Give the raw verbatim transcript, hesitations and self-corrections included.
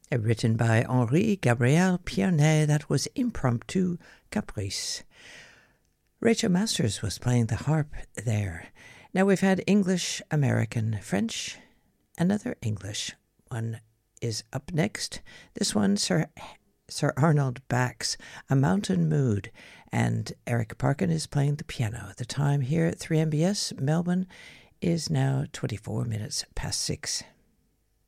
written by Henri Gabriel Piernet. That was Impromptu Caprice. Rachel Masters was playing the harp there. Now we've had English, American, French. Another English one is up next. This one, Sir Sir Arnold Bax, A Mountain Mood, and Eric Parkin is playing the piano. The time here at three M B S Melbourne is now twenty-four minutes past six.